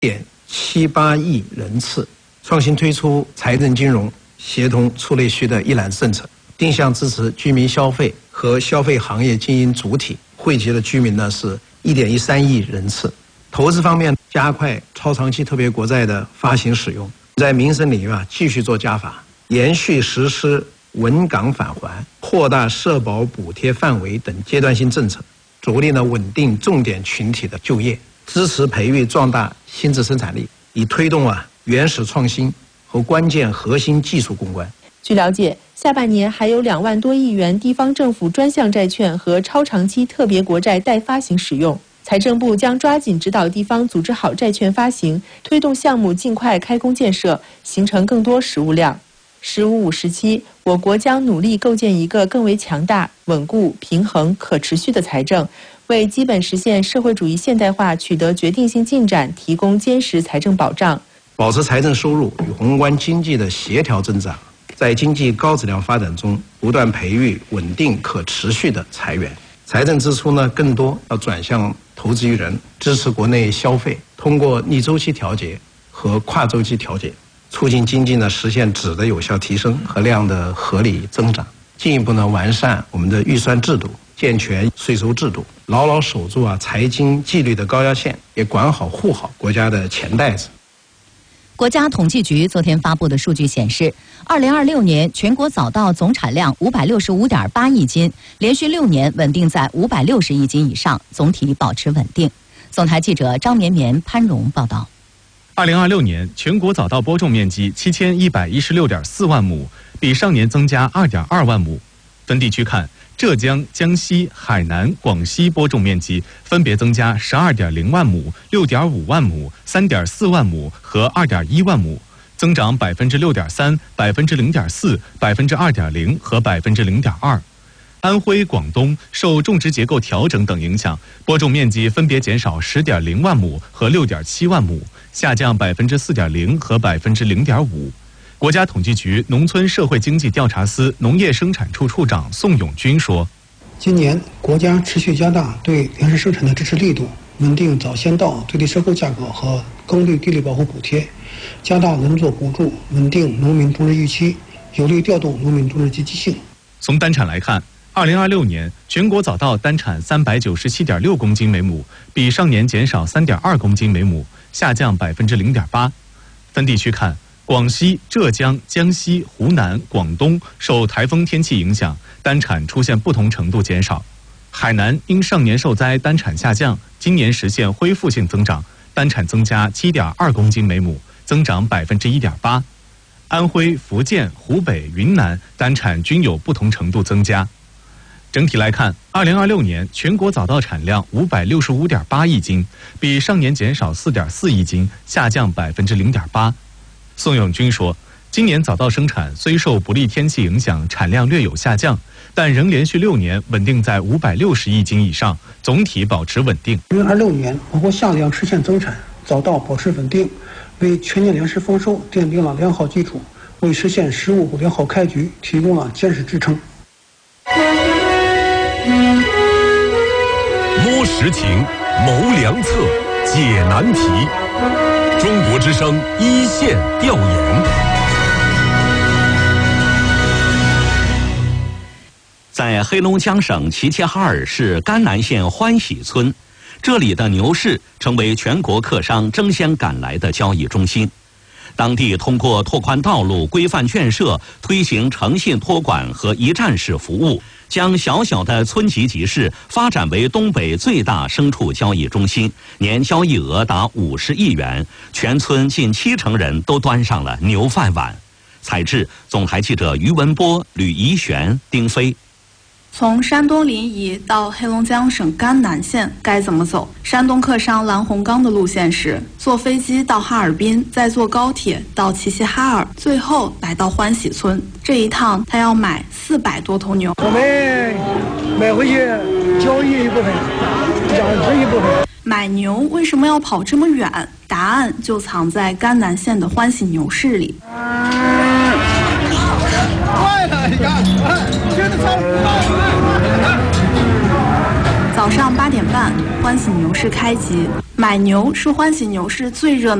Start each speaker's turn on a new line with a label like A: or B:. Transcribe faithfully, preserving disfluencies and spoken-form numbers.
A: 点七八亿人次，创新推出财政金融协同促内需的一揽政策，定向支持居民消费和消费行业经营主体，惠及的居民呢是一点一三亿人次。投资方面，加快超长期特别国债的发行使用，在民生领域啊继续做加法，延续实施稳岗返还、扩大社保补贴范围等阶段性政策，着力呢稳定重点群体的就业，支持培育壮大新质生产力，以推动啊原始创新和关键核心技术攻关。
B: 据了解，下半年还有两万多亿元地方政府专项债券和超长期特别国债待发行使用。财政部将抓紧指导地方组织好债券发行，推动项目尽快开工建设，形成更多实物量。十五五时期，我国将努力构建一个更为强大、稳固、平衡、可持续的财政，为基本实现社会主义现代化取得决定性进展提供坚实财政保障。
A: 保持财政收入与宏观经济的协调增长，在经济高质量发展中不断培育稳定可持续的财源。财政支出呢，更多要转向投资于人，支持国内消费，通过逆周期调节和跨周期调节，促进经济呢实现质的有效提升和量的合理增长。进一步呢完善我们的预算制度，健全税收制度，牢牢守住啊财经纪律的高压线，也管好护好国家的钱袋子。
C: 国家统计局昨天发布的数据显示，二零二六年全国早稻总产量五百六十五点八亿斤，连续六年稳定在五百六十亿斤以上，总体保持稳定。总台记者张绵绵、潘荣报道。
D: 二零二六年全国早稻播种面积七千一百一十六点四万亩，比上年增加二点二万亩。分地区看，浙江、江西、海南、广西播种面积分别增加十二点零万亩、六点五万亩、三点四万亩和二点一万亩，增长百分之六点三、百分之零点四、百分之二点零和百分之零点二。安徽、广东受种植结构调整等影响，播种面积分别减少十点零万亩和六点七万亩，下降百分之四点零和百分之零点五。国家统计局农村社会经济调查司农业生产处处长宋永军说：“
E: 今年国家持续加大对粮食生产的支持力度，稳定早先稻最低收购价格和耕地地力保护补贴，加大轮作补助，稳定农民种植预期，有力调动农民种植积极性。”
D: 从单产来看，二零二六年全国早稻单产三百九十七点六公斤每亩，比上年减少三点二公斤每亩，下降百分之零点八。分地区看，广西、浙江、江西、湖南、广东受台风天气影响，单产出现不同程度减少。海南因上年受灾单产下降，今年实现恢复性增长，单产增加七点二公斤每亩，增长百分之一点八。安徽、福建、湖北、云南单产均有不同程度增加。整体来看，二零二六年全国早稻产量五百六十五点八亿斤，比上年减少四点四亿斤，下降百分之零点八。宋永军说，今年早稻生产虽受不利天气影响，产量略有下降，但仍连续六年稳定在五百六十亿斤以上，总体保持稳定。
E: 二零二六年我国夏粮实现增产，早稻保持稳定，为全年粮食丰收奠定了良好基础，为实现“十五”良好开局提供了坚实支撑。
F: 摸实情，谋良策，解难题。中国之声一线调研。
G: 在黑龙江省齐齐哈尔市甘南县欢喜村，这里的牛市成为全国客商争先赶来的交易中心。当地通过拓宽道路、规范圈舍、推行诚信托管和一站式服务，将小小的村级集市发展为东北最大牲畜交易中心，年交易额达五十亿元，全村近七成人都端上了牛饭碗。采制总台记者于文波、吕怡璇、丁飞。
H: 从山东临沂到黑龙江省甘南县该怎么走？山东客商蓝洪刚的路线是坐飞机到哈尔滨，再坐高铁到齐齐哈尔，最后来到欢喜村。这一趟他要买四百多头牛。
I: 我们买回去交易一部分，养殖一部分。
H: 买牛为什么要跑这么远？答案就藏在甘南县的欢喜牛市里。
I: 快了，你看，真的超
H: 早上八点半，欢喜牛市开集， 买牛是欢喜牛市最热